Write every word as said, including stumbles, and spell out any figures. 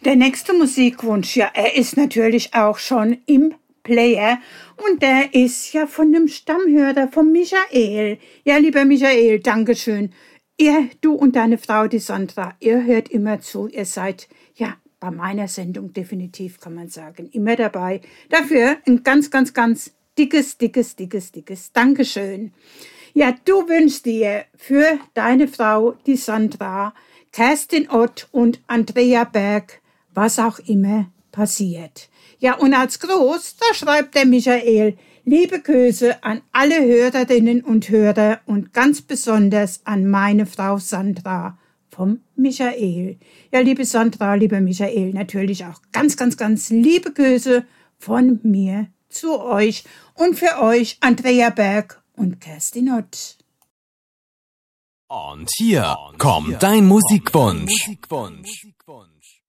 Der nächste Musikwunsch, ja, er ist natürlich auch schon im Player und der ist ja von dem Stammhörer von Michael. Ja, lieber Michael, Dankeschön. Ihr, du und deine Frau, die Sandra, ihr hört immer zu. Ihr seid, ja, bei meiner Sendung definitiv, kann man sagen, immer dabei. Dafür ein ganz, ganz, ganz dickes, dickes, dickes, dickes Dankeschön. Ja, du wünschst dir für deine Frau, die Sandra, Kerstin Ott und Andrea Berg, was auch immer passiert. Ja, und als Gruß, da schreibt der Michael, liebe Grüße an alle Hörerinnen und Hörer und ganz besonders an meine Frau Sandra vom Michael. Ja, liebe Sandra, lieber Michael, natürlich auch ganz, ganz, ganz liebe Grüße von mir zu euch und für euch Andrea Berg und Kerstin Ott. Und hier kommt dein Musikwunsch.